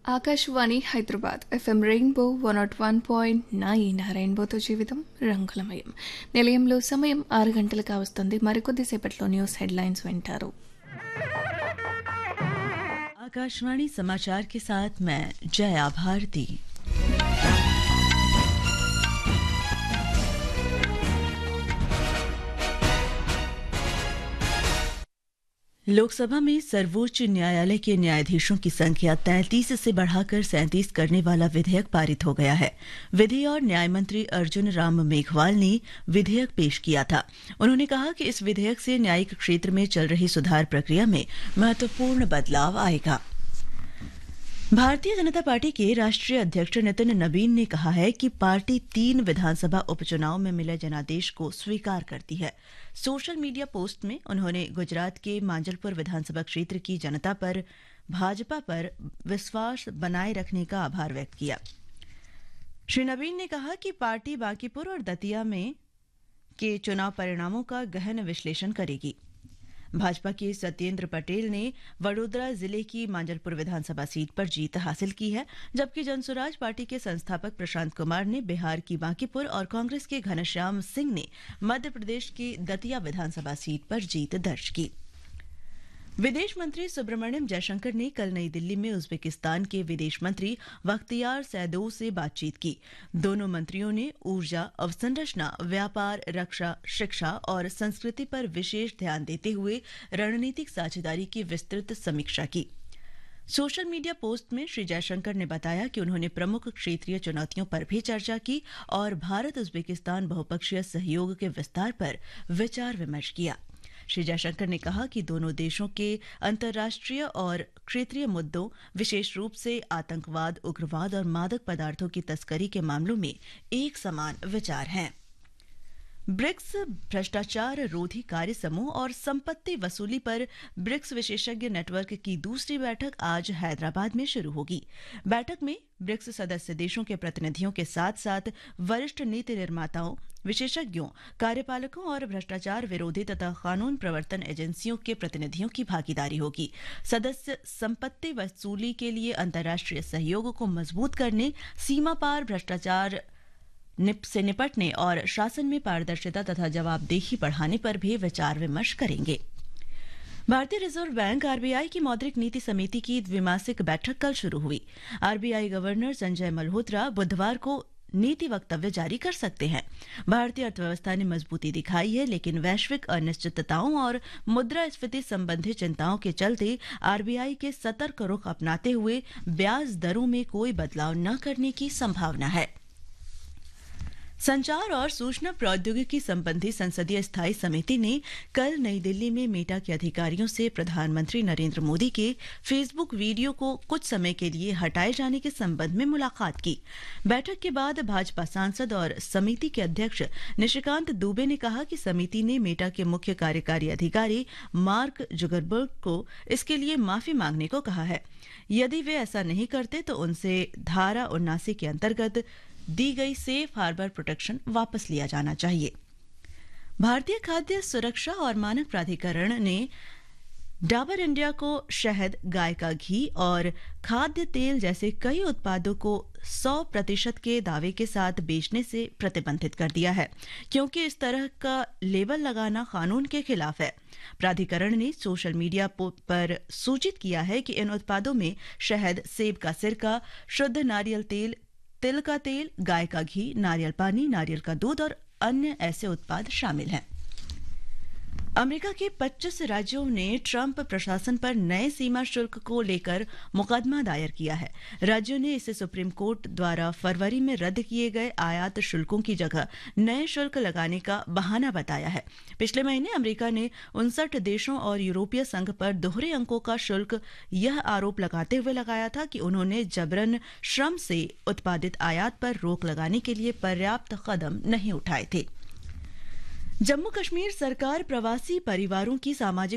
Akashvani Hyderabad FM rainbow 101.9 రెయిన్బోతో జీవితం రంగులమయం. నిలయంలో సమయం 6 గంటలు కావస్తుంది. మరికొద్దిసేపట్లో న్యూస్ హెడ్లైన్స్ వింటారు. आकाशवाणी समाचार के साथ मैं जया भारती। लोकसभा में सर्वोच्च न्यायालय के न्यायाधीशों की संख्या 33 से बढ़ाकर 37 करने वाला विधेयक पारित हो गया है। विधि और न्याय मंत्री अर्जुन राम मेघवाल ने विधेयक पेश किया था। उन्होंने कहा कि इस विधेयक से न्यायिक क्षेत्र में चल रही सुधार प्रक्रिया में महत्वपूर्ण बदलाव आएगा। भारतीय जनता पार्टी के राष्ट्रीय अध्यक्ष नितिन नबीन ने कहा है कि पार्टी 3 विधानसभा उपचुनाव में मिले जनादेश को स्वीकार करती है। सोशल मीडिया पोस्ट में उन्होंने गुजरात के मांजलपुर विधानसभा क्षेत्र की जनता पर भाजपा पर विश्वास बनाए रखने का आभार व्यक्त किया। श्री नबीन ने कहा कि पार्टी बांकीपुर और दतिया में के चुनाव परिणामों का गहन विश्लेषण करेगी। भाजपा के सत्येंद्र पटेल ने वडोदरा जिले की मांजलपुर विधानसभा सीट पर जीत हासिल की है, जबकि जनसुराज पार्टी के संस्थापक प्रशांत कुमार ने बिहार की बांकीपुर और कांग्रेस के घनश्याम सिंह ने मध्य प्रदेश की दतिया विधानसभा सीट पर जीत दर्ज की। विदेश मंत्री सुब्रमण्यम जयशंकर ने कल नई दिल्ली में उज्बेकिस्तान के विदेश मंत्री बख्तियार सैदोव से बातचीत की। दोनों मंत्रियों ने ऊर्जा, अवसंरचना, व्यापार, रक्षा, शिक्षा और संस्कृति पर विशेष ध्यान देते हुए रणनीतिक साझेदारी की विस्तृत समीक्षा की। सोशल मीडिया पोस्ट में श्री जयशंकर ने बताया कि उन्होंने प्रमुख क्षेत्रीय चुनौतियों पर भी चर्चा की और भारत उज्बेकिस्तान बहुपक्षीय सहयोग के विस्तार पर विचार विमर्श किया। श्री जयशंकर ने कहा कि दोनों देशों के अंतर्राष्ट्रीय और क्षेत्रीय मुद्दों, विशेष रूप से आतंकवाद, उग्रवाद और मादक पदार्थों की तस्करी के मामलों में एक समान विचार हैं। ब्रिक्स भ्रष्टाचार रोधी कार्य समूह और संपत्ति वसूली पर ब्रिक्स विशेषज्ञ नेटवर्क की दूसरी बैठक आज हैदराबाद में शुरू होगी। बैठक में ब्रिक्स सदस्य देशों के प्रतिनिधियों के साथ साथ वरिष्ठ नीति निर्माताओं, विशेषज्ञों, कार्यपालकों और भ्रष्टाचार विरोधी तथा कानून प्रवर्तन एजेंसियों के प्रतिनिधियों की भागीदारी होगी। सदस्य संपत्ति वसूली के लिए अंतर्राष्ट्रीय सहयोग को मजबूत करने, सीमा पार भ्रष्टाचार से निपटने और शासन में पारदर्शिता तथा जवाबदेही बढ़ाने पर भी विचार विमर्श करेंगे। भारतीय रिजर्व बैंक आरबीआई की मौद्रिक नीति समिति की द्विमासिक बैठक कल शुरू हुई। आरबीआई गवर्नर संजय मल्होत्रा बुधवार को नीति वक्तव्य जारी कर सकते हैं। भारतीय अर्थव्यवस्था ने मजबूती दिखाई है, लेकिन वैश्विक अनिश्चितताओं और मुद्रास्फीति संबंधी चिंताओं के चलते आरबीआई के सतर्क रुख अपनाते हुए ब्याज दरों में कोई बदलाव न करने की संभावना है। संचार और सूचना प्रौद्योगिकी संबंधी संसदीय स्थायी समिति ने कल नई दिल्ली में मेटा के अधिकारियों से प्रधानमंत्री नरेंद्र मोदी के फेसबुक वीडियो को कुछ समय के लिए हटाए जाने के संबंध में मुलाकात की। बैठक के बाद भाजपा सांसद और समिति के अध्यक्ष निशिकांत दुबे ने कहा कि समिति ने मेटा के मुख्य कार्यकारी अधिकारी मार्क जुकरबर्ग को इसके लिए माफी मांगने को कहा है। यदि वे ऐसा नहीं करते तो उनसे धारा 79 के अंतर्गत दी गई सेफ हार्बर प्रोटेक्शन वापस लिया जाना चाहिए। भारतीय खाद्य सुरक्षा और मानक प्राधिकरण ने डाबर इंडिया को शहद, गाय का घी और खाद्य तेल जैसे कई उत्पादों को 100% के दावे के साथ बेचने से प्रतिबंधित कर दिया है, क्योंकि इस तरह का लेबल लगाना कानून के खिलाफ है। प्राधिकरण ने सोशल मीडिया पर सूचित किया है कि इन उत्पादों में शहद, सेब का सिरका, शुद्ध नारियल तेल, तिल का तेल, गाय का घी, नारियल पानी, नारियल का दूध और अन्य ऐसे उत्पाद शामिल हैं। अमेरिका के 25 राज्यों ने ट्रंप प्रशासन पर नए सीमा शुल्क को लेकर मुकदमा दायर किया है। राज्यों ने इसे सुप्रीम कोर्ट द्वारा फरवरी में रद्द किए गए आयात शुल्कों की जगह नए शुल्क लगाने का बहाना बताया है। पिछले महीने अमेरिका ने 59 देशों और यूरोपीय संघ पर दोहरे अंकों का शुल्क यह आरोप लगाते हुए लगाया था कि उन्होंने जबरन श्रम से उत्पादित आयात पर रोक लगाने के लिए पर्याप्त कदम नहीं उठाए थे। जम्मू कश्मीर सरकार प्रवासी परिवारों की सामाजिक